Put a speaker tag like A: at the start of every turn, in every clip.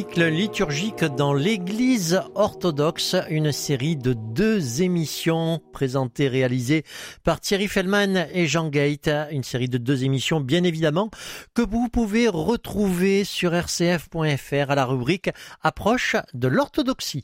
A: Liturgique dans l'Église orthodoxe, une série de 2 émissions présentées, réalisées par Thierry Fellman et Jean Gate. Une série de 2 émissions, bien évidemment, que vous pouvez retrouver sur rcf.fr à la rubrique Approche de l'orthodoxie.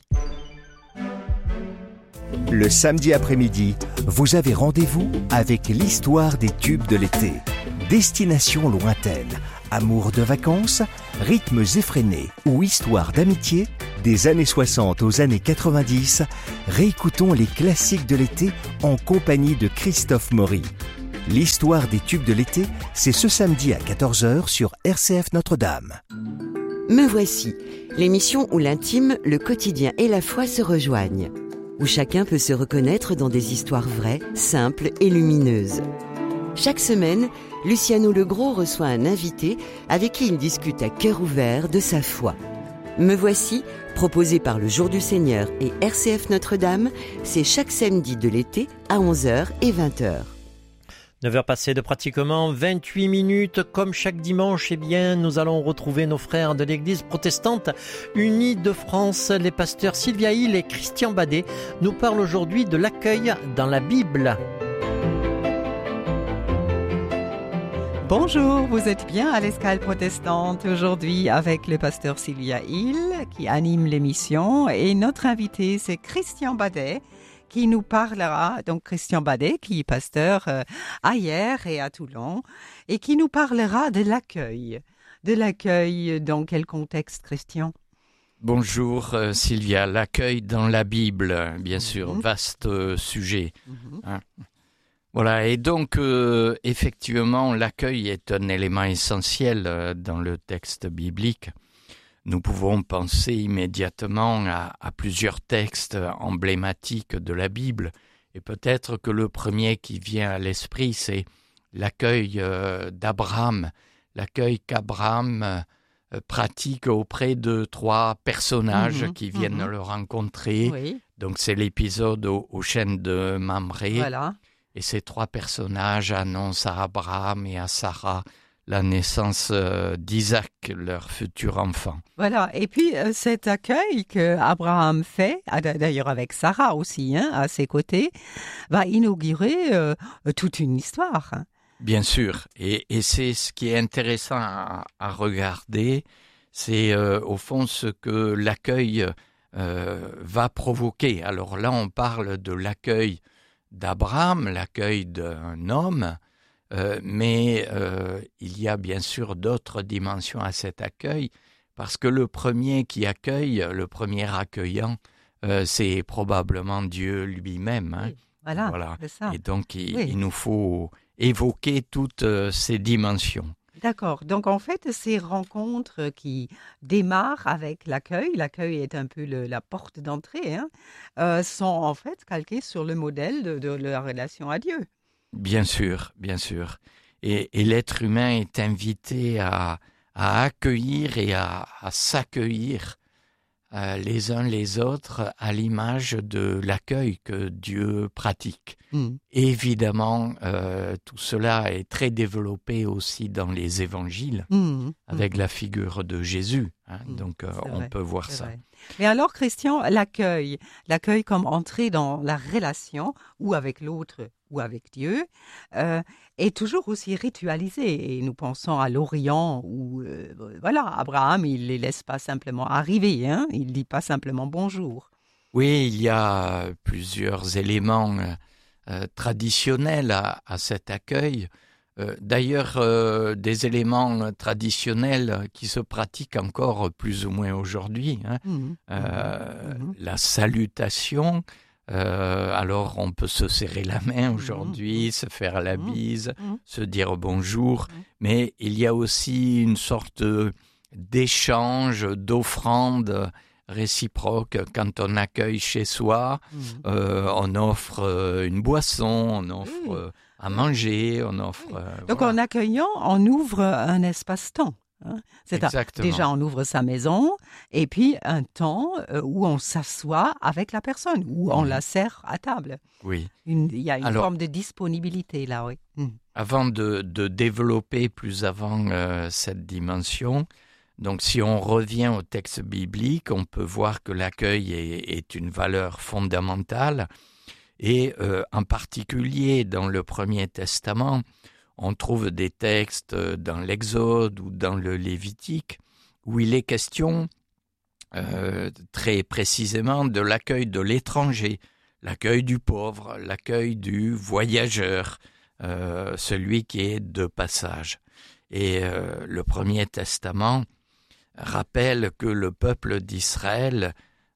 B: Le samedi après-midi, vous avez rendez-vous avec l'histoire des tubes de l'été. Destination lointaine, amour de vacances, rythmes effrénés ou histoire d'amitié, des années 60 aux années 90, réécoutons les classiques de l'été en compagnie de Christophe Maury. L'histoire des tubes de l'été, c'est ce samedi à 14h sur RCF Notre-Dame.
C: Me voici, l'émission où l'intime, le quotidien et la foi se rejoignent, où chacun peut se reconnaître dans des histoires vraies, simples et lumineuses. Chaque semaine, Luciano Legros reçoit un invité avec qui il discute à cœur ouvert de sa foi. Me voici, proposé par le Jour du Seigneur et RCF Notre-Dame, c'est chaque samedi de l'été à 11h et 20h.
A: 9h passées de pratiquement 28 minutes. Comme chaque dimanche, nous allons retrouver nos frères de l'Église protestante unie de France. Les pasteurs Sylvia Hill et Christian Badet nous parlent aujourd'hui de l'accueil dans la Bible.
D: Bonjour, vous êtes bien à l'Escale protestante aujourd'hui avec le pasteur Sylvia Hill qui anime l'émission et notre invité c'est Christian Badet qui nous parlera, donc Christian Badet qui est pasteur à Hyères et à Toulon et qui nous parlera de l'accueil. De l'accueil dans quel contexte, Christian ?
E: Bonjour Sylvia, l'accueil dans la Bible, bien sûr, vaste sujet. Hein. Voilà, et donc effectivement, l'accueil est un élément essentiel dans le texte biblique. Nous pouvons penser immédiatement à plusieurs textes emblématiques de la Bible, et peut-être que le premier qui vient à l'esprit, c'est l'accueil d'Abraham, l'accueil qu'Abraham pratique auprès de 3 personnages qui viennent le rencontrer. Oui. Donc c'est l'épisode au chêne de Mamré. Voilà. Et ces 3 personnages annoncent à Abraham et à Sarah la naissance d'Isaac, leur futur enfant.
D: Voilà, et puis cet accueil qu'Abraham fait, d'ailleurs avec Sarah aussi, à ses côtés, va inaugurer toute une histoire.
E: Bien sûr, et c'est ce qui est intéressant à regarder, c'est au fond ce que l'accueil va provoquer. Alors là, on parle de l'accueil d'Abraham, l'accueil d'un homme, mais il y a bien sûr d'autres dimensions à cet accueil, parce que le premier qui accueille, le premier accueillant, c'est probablement Dieu lui-même. Hein.
D: Oui, voilà. C'est ça.
E: Et donc il nous faut évoquer toutes ces dimensions.
D: D'accord. Donc, en fait, ces rencontres qui démarrent avec l'accueil est un peu la porte d'entrée, sont en fait calquées sur le modèle de la relation à Dieu.
E: Bien sûr, bien sûr. Et l'être humain est invité à accueillir et à s'accueillir les uns les autres à l'image de l'accueil que Dieu pratique. Évidemment, tout cela est très développé aussi dans les évangiles, avec la figure de Jésus. Donc, on peut voir ça.
D: Vrai. Mais alors, Christian, l'accueil comme entrée dans la relation, ou avec l'autre, ou avec Dieu, est toujours aussi ritualisé. Et nous pensons à l'Orient, où, Abraham, il ne les laisse pas simplement arriver, il ne dit pas simplement bonjour.
E: Oui, il y a plusieurs éléments traditionnels à cet accueil. D'ailleurs, des éléments traditionnels qui se pratiquent encore plus ou moins aujourd'hui. La salutation, alors on peut se serrer la main aujourd'hui, se faire la bise, se dire bonjour, mais il y a aussi une sorte d'échange, d'offrande réciproque. Quand on accueille chez soi, on offre une boisson, on offre à manger, on offre...
D: Donc en accueillant, on ouvre un espace-temps. Déjà, on ouvre sa maison et puis un temps où on s'assoit avec la personne, où on la sert à table.
E: Oui.
D: Il y a une forme de disponibilité là, oui.
E: Avant de développer plus avant cette dimension, Donc si on revient au texte biblique, on peut voir que l'accueil est une valeur fondamentale et en particulier dans le Premier Testament, on trouve des textes dans l'Exode ou dans le Lévitique où il est question très précisément de l'accueil de l'étranger, l'accueil du pauvre, l'accueil du voyageur, celui qui est de passage. Et le Premier Testament rappelle que le peuple d'Israël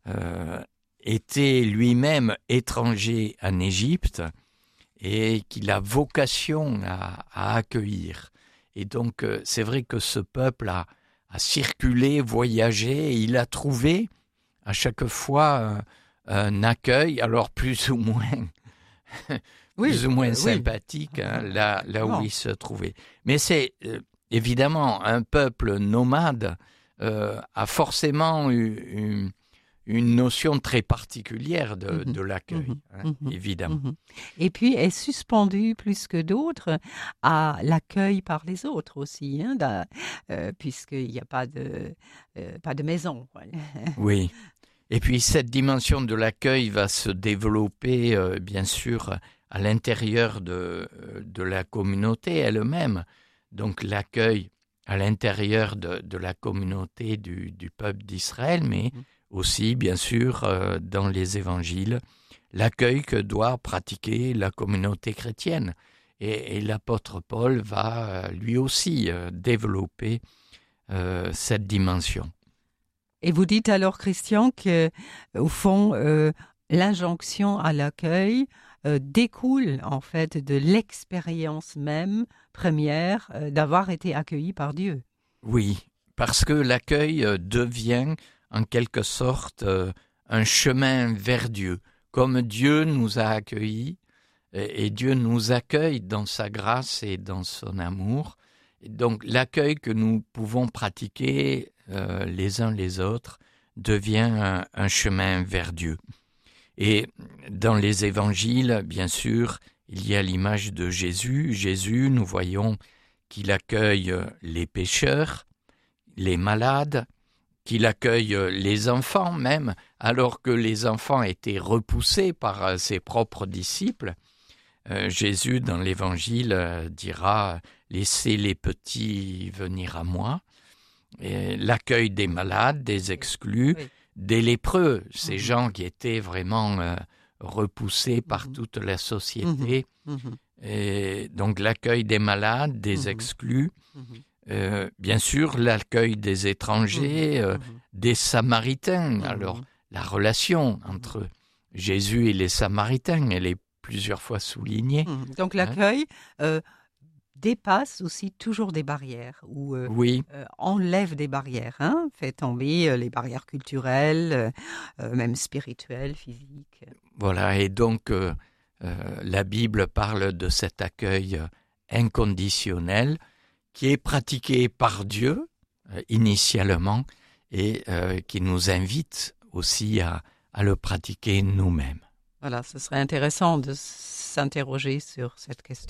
E: était lui-même étranger en Égypte et qu'il a vocation à accueillir. Et donc, c'est vrai que ce peuple a circulé, voyagé, et il a trouvé à chaque fois un accueil, alors plus ou moins sympathique, là où il se trouvait. Mais c'est évidemment un peuple nomade a forcément eu une notion très particulière de l'accueil, évidemment.
D: Et puis est suspendu plus que d'autres à l'accueil par les autres aussi, puisqu'il n'y a pas de maison.
E: Oui. Et puis cette dimension de l'accueil va se développer, bien sûr, à l'intérieur de la communauté elle-même. Donc l'accueil à l'intérieur de la communauté du peuple d'Israël, mais aussi, bien sûr, dans les évangiles, l'accueil que doit pratiquer la communauté chrétienne. Et l'apôtre Paul va lui aussi développer cette dimension.
D: Et vous dites alors, Christian, qu'au fond, l'injonction à l'accueil découle en fait de l'expérience même première d'avoir été accueilli par Dieu.
E: Oui, parce que l'accueil devient en quelque sorte un chemin vers Dieu. Comme Dieu nous a accueillis, et Dieu nous accueille dans sa grâce et dans son amour. Et donc l'accueil que nous pouvons pratiquer les uns les autres devient un chemin vers Dieu. Et dans les évangiles, bien sûr, il y a l'image de Jésus. Jésus, nous voyons qu'il accueille les pécheurs, les malades, qu'il accueille les enfants même, alors que les enfants étaient repoussés par ses propres disciples. Jésus, dans l'Évangile, dira « Laissez les petits venir à moi ». L'accueil des malades, des exclus, des lépreux, ces gens qui étaient vraiment repoussés par toute la société. Et donc l'accueil des malades, des exclus, bien sûr l'accueil des étrangers, des Samaritains. Alors la relation entre Jésus et les Samaritains, elle est plusieurs fois soulignée.
D: Donc l'accueil dépasse aussi toujours des barrières, ou enlève des barrières, fait tomber les barrières culturelles, même spirituelles, physiques.
E: Voilà, et donc la Bible parle de cet accueil inconditionnel qui est pratiqué par Dieu initialement et qui nous invite aussi à le pratiquer nous-mêmes.
D: Voilà, ce serait intéressant de s'interroger sur cette question.